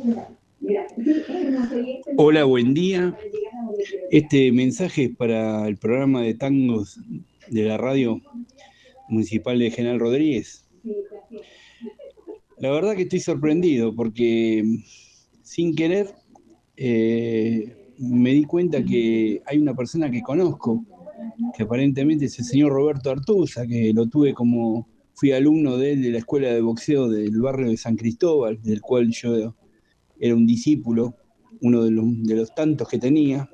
Hola, buen día. Este mensaje es para el programa de tangos de la radio municipal de General Rodríguez. La verdad que estoy sorprendido porque sin querer me di cuenta que hay una persona que conozco, que aparentemente es el señor Roberto Artuza, que lo tuve como, fui alumno de él de la escuela de boxeo del barrio de San Cristóbal, del cual yo era un discípulo, uno de los tantos que tenía.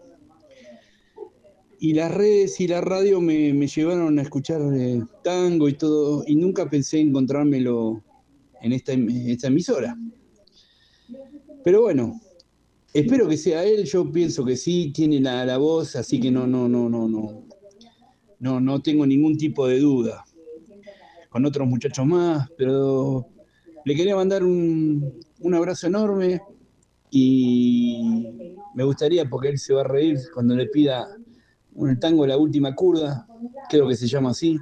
Y las redes y la radio me llevaron a escuchar tango y todo, y nunca pensé encontrármelo en esta emisora. Pero bueno, espero que sea él, yo pienso que sí, tiene la voz, así que no tengo ningún tipo de duda. Con otros muchachos más, pero le quería mandar un abrazo enorme y me gustaría, porque él se va a reír cuando le pida el tango La Última Curda, creo que se llama así,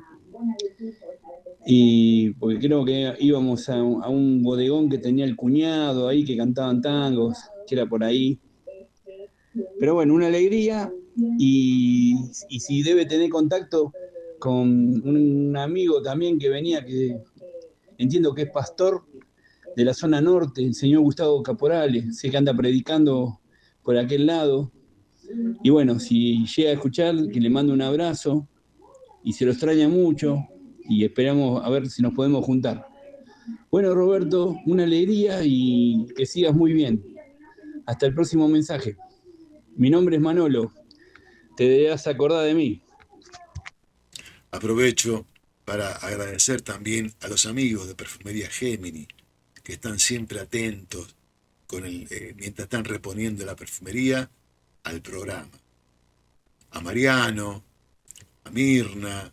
y porque creo que íbamos a un bodegón que tenía el cuñado ahí que cantaban tangos, que era por ahí. Pero bueno, una alegría y si debe tener contacto con un amigo también que venía, que entiendo que es pastor de la zona norte, el señor Gustavo Caporale, sé que anda predicando por aquel lado. Y bueno, si llega a escuchar, que le mando un abrazo y se lo extraña mucho y esperamos a ver si nos podemos juntar. Bueno, Roberto, una alegría y que sigas muy bien. Hasta el próximo mensaje. Mi nombre es Manolo. Te debes acordar de mí. Aprovecho para agradecer también a los amigos de Perfumería Gemini, que están siempre atentos mientras están reponiendo la perfumería al programa. A Mariano, a Mirna,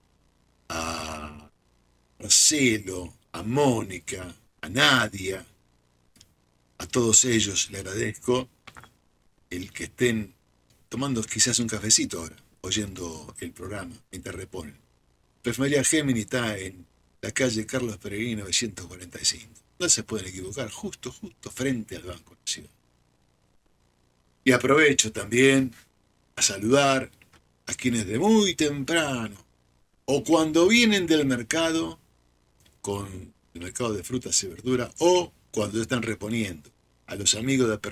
a Marcelo, a Mónica, a Nadia, a todos ellos le agradezco el que estén tomando quizás un cafecito ahora, oyendo el programa mientras reponen. Perfumería Gemini está en la calle Carlos Peregrino 945. No se pueden equivocar, justo frente al Banco Nación. Y aprovecho también a saludar a quienes de muy temprano o cuando vienen del mercado, con el mercado de frutas y verduras, o cuando están reponiendo, a los amigos de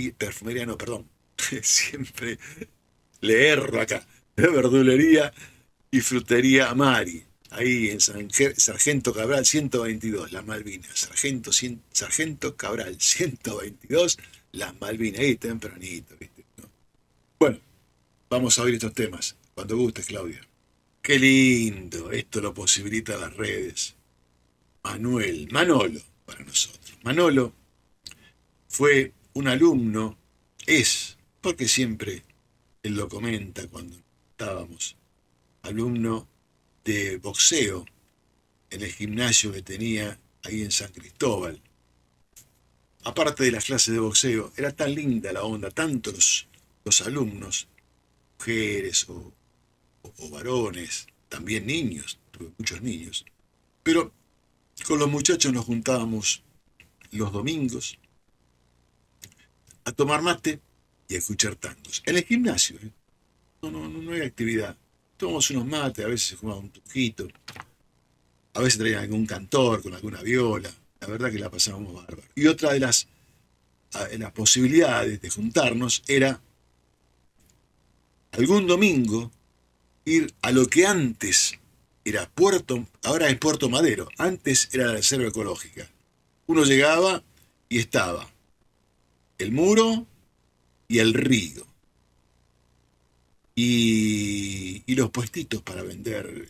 siempre le erro acá, de verdulería y frutería Mari, ahí en Sargento Cabral 122, Las Malvinas, Sargento Cabral 122, Las Malvinas, ahí tempranito, ¿viste? ¿No? Bueno, vamos a oír estos temas, cuando gustes, Claudia. Qué lindo, esto lo posibilita las redes. Manolo, para nosotros. Manolo fue un alumno, porque siempre él lo comenta cuando estábamos, alumno de boxeo en el gimnasio que tenía ahí en San Cristóbal. Aparte de las clases de boxeo, era tan linda la onda, tantos los alumnos, mujeres o varones, también niños, tuve muchos niños, pero con los muchachos nos juntábamos los domingos a tomar mate y a escuchar tangos. En el gimnasio, ¿eh? No hay actividad. Tomamos unos mates, a veces se jugaba un tujito, a veces traían algún cantor con alguna viola. La verdad que la pasábamos bárbaro. Y otra de las posibilidades de juntarnos era algún domingo ir a lo que antes era ahora es Puerto Madero, antes era la reserva ecológica. Uno llegaba y estaba el muro y el río. Y los puestitos para vender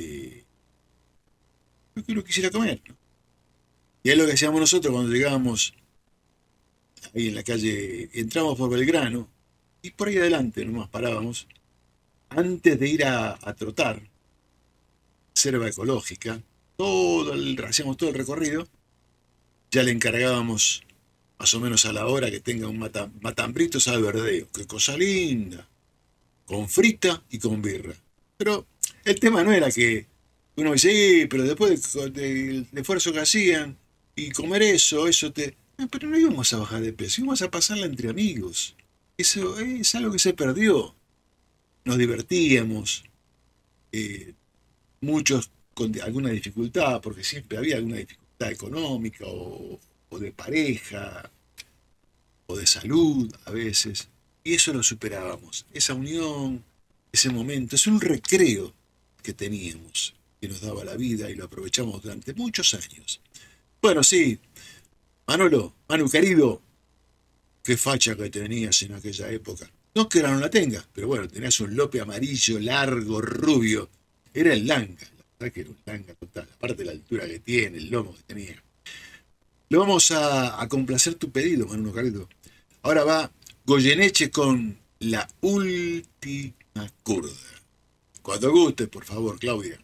lo que uno quisiera comer, ¿no? Y es lo que hacíamos nosotros cuando llegábamos ahí en la calle, entramos por Belgrano y por ahí adelante nomás parábamos antes de ir a trotar, reserva ecológica, hacíamos todo el recorrido, ya le encargábamos más o menos a la hora que tenga un matambritos al verdeo, qué cosa linda, con frita y con birra. Pero el tema no era que uno dice, pero después del esfuerzo que hacían y comer eso Pero no íbamos a bajar de peso, íbamos a pasarla entre amigos. Eso es algo que se perdió. Nos divertíamos, eh, muchos con alguna dificultad, porque siempre había alguna dificultad económica o de pareja o de salud a veces. Y eso lo superábamos. Esa unión, ese momento, es un recreo que teníamos, que nos daba la vida y lo aprovechamos durante muchos años. Bueno, sí, Manolo, Manu querido, qué facha que tenías en aquella época. No que ahora no la tengas, pero bueno, tenías un lope amarillo, largo, rubio. Era el langa, la verdad que era un langa total. Aparte de la altura que tiene, el lomo que tenía. Lo vamos a complacer tu pedido, Manu Carito. Ahora va Goyeneche con la última curda. Cuando guste, por favor, Claudia.